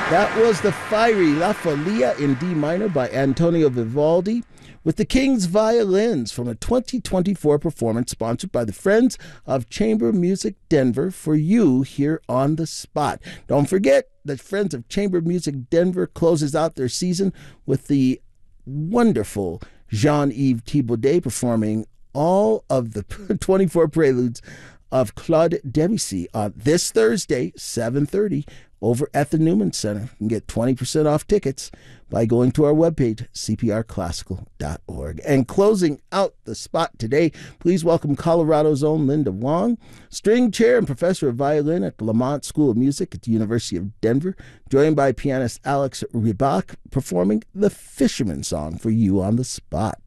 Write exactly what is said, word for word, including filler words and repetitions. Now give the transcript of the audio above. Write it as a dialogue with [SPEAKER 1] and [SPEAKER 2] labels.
[SPEAKER 1] That was the fiery La Folia in D minor by Antonio Vivaldi with the King's Violins from a twenty twenty-four performance sponsored by the Friends of Chamber Music Denver for you here on the spot. Don't forget that Friends of Chamber Music Denver closes out their season with the wonderful Jean-Yves Thibaudet performing all of the twenty-four preludes of Claude Debussy on this Thursday, seven thirty, over at the Newman Center. You can get twenty percent off tickets by going to our webpage, c p r classical dot org. And closing out the spot today, please welcome Colorado's own Linda Wong, string chair and professor of violin at the Lamont School of Music at the University of Denver, joined by pianist Alex Rybak, performing the Fisherman Song for you on the spot.